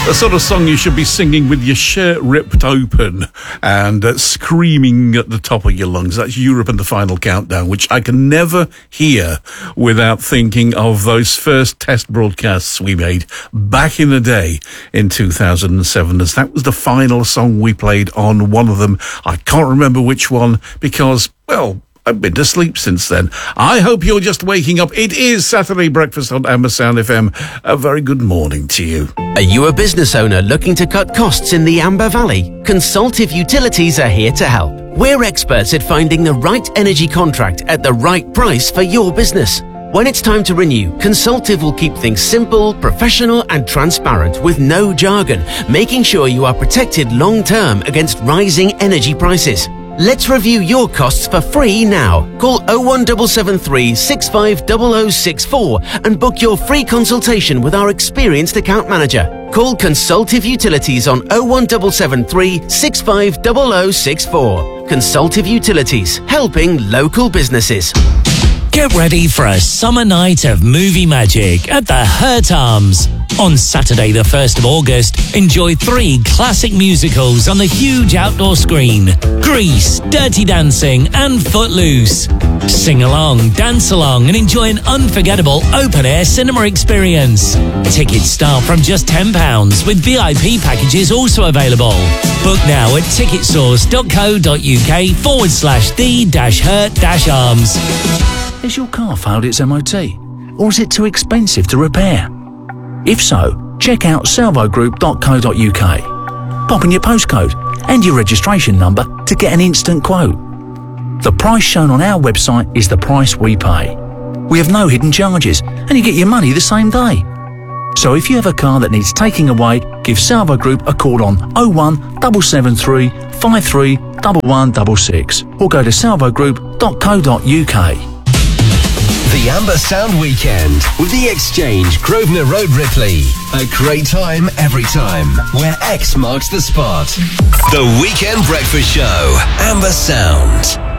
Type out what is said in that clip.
The sort of song you should be singing with your shirt ripped open and screaming at the top of your lungs. That's Europe and the Final Countdown, which I can never hear without thinking of those first test broadcasts we made back in the day in 2007, as that was the final song we played on one of them. I can't remember which one because, well, I've been to sleep since then. I hope you're just waking up. It is Saturday Breakfast on Amber Sound FM. A very good morning to you. Are you a business owner looking to cut costs in the Amber Valley? Consultive Utilities are here to help. We're experts at finding the right energy contract at the right price for your business. When it's time to renew, Consultive will keep things simple, professional and transparent with no jargon, making sure you are protected long-term against rising energy prices. Let's review your costs for free now. Call 01773 650064 and book your free consultation with our experienced account manager. Call Consultive Utilities on 01773 650064. Consultive Utilities, helping local businesses. Get ready for a summer night of movie magic at the Hurt Arms. On Saturday the 1st of August, enjoy 3 classic musicals on the huge outdoor screen. Grease, Dirty Dancing and Footloose. Sing along, dance along and enjoy an unforgettable open-air cinema experience. Tickets start from just £10 with VIP packages also available. Book now at ticketsource.co.uk/the-hurt-arms. Has your car failed its MOT? Or is it too expensive to repair? If so, check out salvogroup.co.uk. Pop in your postcode and your registration number to get an instant quote. The price shown on our website is the price we pay. We have no hidden charges and you get your money the same day. So if you have a car that needs taking away, give Salvo Group a call on 01773 53 1166 or go to salvogroup.co.uk. The Amber Sound Weekend with The Exchange, Grosvenor Road, Ripley. A great time every time, where X marks the spot. The Weekend Breakfast Show, Amber Sound.